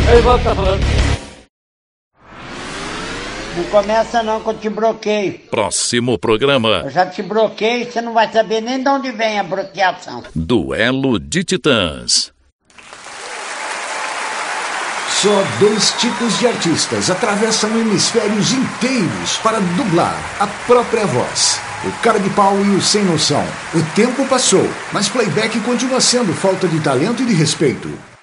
Ele volta falando. Não começa não que eu te bloqueio. Próximo programa. Eu já te bloqueei, você não vai saber nem de onde vem a bloqueação. Duelo de Titãs. Só dois tipos de artistas atravessam hemisférios inteiros para dublar a própria voz. O cara de pau e o sem noção. O tempo passou, mas playback continua sendo falta de talento e de respeito.